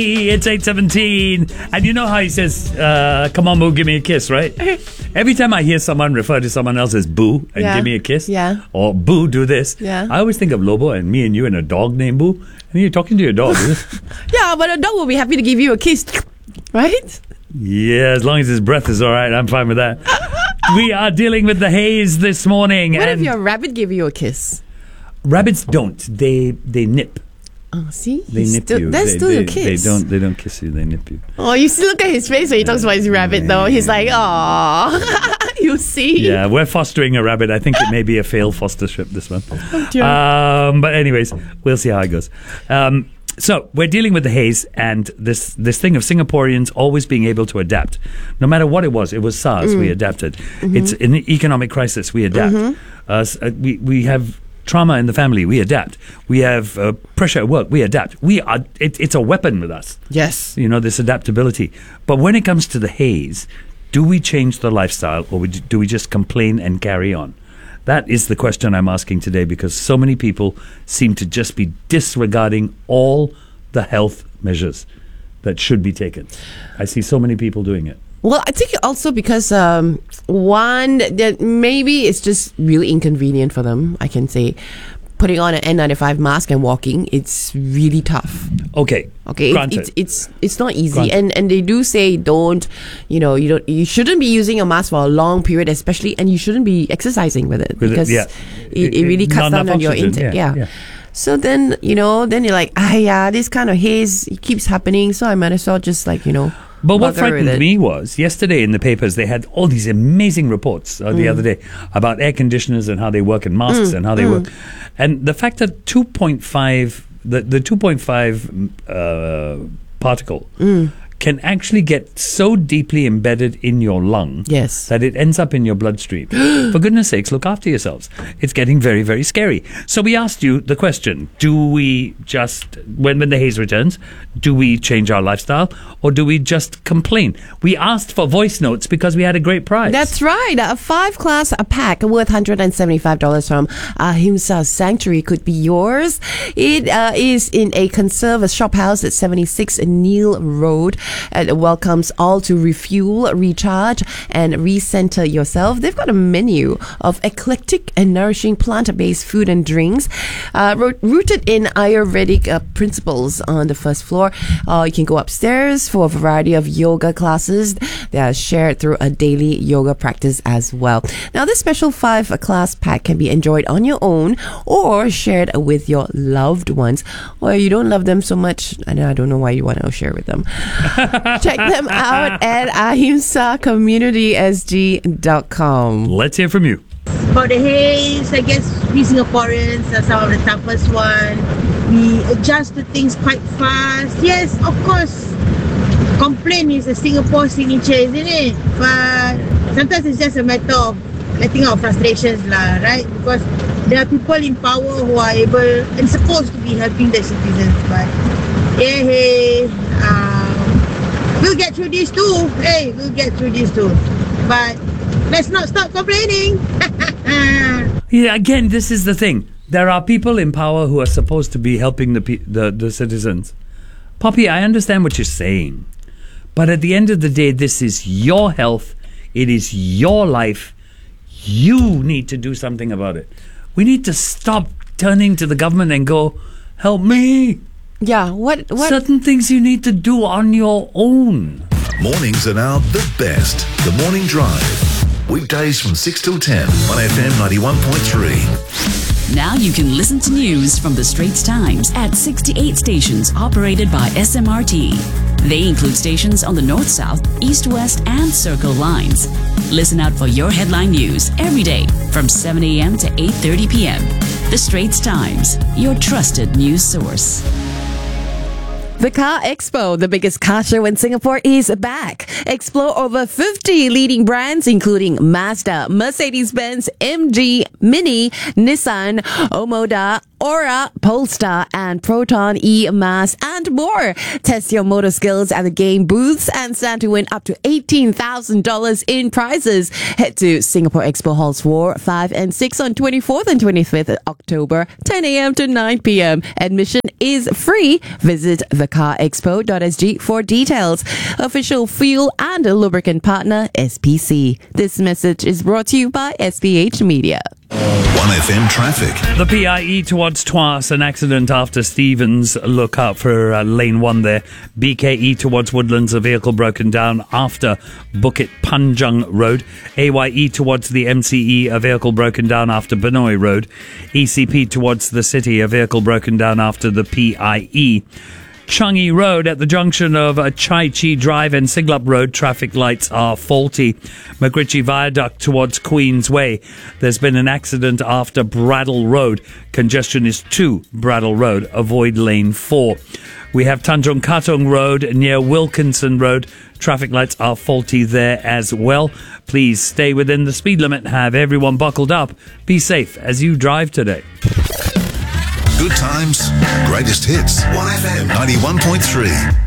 It's 8:17, and you know how he says, come on, boo, give me a kiss, right? Every time I hear someone refer to someone else as boo and give me a kiss, or boo, do this, I always think of Lobo and me and you and a dog named Boo, and you're talking to your dog, isn't it? Yeah, but a dog will be happy to give you a kiss, right? Yeah, as long as his breath is all right, I'm fine with that. We are dealing with the haze this morning. What if your rabbit gave you a kiss? Rabbits don't. They nip. Oh, see? They nip you. That's still your kiss. They don't kiss you, they nip you. Oh, you see, look at his face when he talks about his rabbit though. He's like, oh, you see? Yeah, we're fostering a rabbit. I think it may be a failed fostership, this one. Oh, dear. But anyways, we'll see how it goes. So we're dealing with the haze and this thing of Singaporeans always being able to adapt. No matter what it was SARS, we adapted. It's an economic crisis, we adapt. We have trauma in the family, we adapt. We have pressure at work, we adapt. It's a weapon with us. Yes. You know, this adaptability. But when it comes to the haze, do we change the lifestyle or do we just complain and carry on? That is the question I'm asking today, because so many people seem to just be disregarding all the health measures that should be taken. I see so many people doing it. Well, I think also because one, that maybe it's just really inconvenient for them. I can say, putting on an N95 mask and walking, it's really tough. Okay. Granted. It's not easy, and they do say you shouldn't be using a mask for a long period, especially, and you shouldn't be exercising with it because it really cuts down on your intake. Yeah. So then you're like, this kind of haze keeps happening, so I might as well just But what frightened me was, yesterday in the papers, they had all these amazing reports the other day about air conditioners and how they work and masks and how they work. And the fact that 2.5, the 2.5 particle can actually get so deeply embedded in your lung that it ends up in your bloodstream. For goodness sakes, look after yourselves. It's getting very, very scary. So we asked you the question, do we just, when the haze returns, do we change our lifestyle or do we just complain? We asked for voice notes because we had a great prize. That's right. A 5-class pack worth $175 from Ahimsa Sanctuary could be yours. It is in a conserve shop house at 76 Neil Road. It welcomes all to refuel, recharge, and recenter yourself. They've got a menu of eclectic and nourishing plant-based food and drinks, rooted in Ayurvedic principles on the first floor. You can go upstairs for a variety of yoga classes that are shared through a daily yoga practice as well. Now, this special 5-class pack can be enjoyed on your own or shared with your loved ones. Or you don't love them so much, and I don't know why you want to share with them. Check them out at ahimsacommunitysg.com. Let's hear from you. About the haze, I guess we Singaporeans are some of the toughest one. We adjust to things quite fast. Yes, of course, complain is a Singapore signature, isn't it? But sometimes it's just a matter of letting out frustrations, right? Because there are people in power who are able and supposed to be helping the citizens. But we'll get through this too. We'll get through this too. But let's not stop complaining. Yeah, again, this is the thing. There are people in power who are supposed to be helping the citizens. Poppy, I understand what you're saying. But at the end of the day, this is your health. It is your life. You need to do something about it. We need to stop turning to the government and go, help me. Yeah, what? Certain things you need to do on your own. Mornings are now the best. The Morning Drive. Weekdays from 6 till 10 on FM 91.3. Now you can listen to news from the Straits Times at 68 stations operated by SMRT. They include stations on the North, South, East, West, and Circle lines. Listen out for your headline news every day from 7 a.m. to 8:30 p.m. The Straits Times, your trusted news source. The Car Expo, the biggest car show in Singapore, is back. Explore over 50 leading brands, including Mazda, Mercedes-Benz, MG, Mini, Nissan, Omoda, Aura, Polestar, and Proton E-Mass, and more. Test your motor skills at the game booths and stand to win up to $18,000 in prizes. Head to Singapore Expo Halls 4, 5, and 6 on 24th and 25th October, 10 a.m. to 9 p.m. Admission is free. Visit thecarexpo.sg for details. Official fuel and lubricant partner, SPC. This message is brought to you by SPH Media. 1FM traffic. The PIE towards Tuas, an accident after Stevens. Look out for lane 1 there. BKE towards Woodlands, a vehicle broken down after Bukit Panjang Road. AYE towards the MCE, a vehicle broken down after Benoi Road. ECP towards the city, a vehicle broken down after the PIE. Changi Road at the junction of Chai Chi Drive and Siglap Road, traffic lights are faulty. McRitchie Viaduct towards Queens Way. There's been an accident after Bradle Road. Congestion is to Bradle Road. Avoid lane 4. We have Tanjung Katong Road near Wilkinson Road. Traffic lights are faulty there as well. Please stay within the speed limit. Have everyone buckled up. Be safe as you drive today. Good times, greatest hits. 1FM 91.3.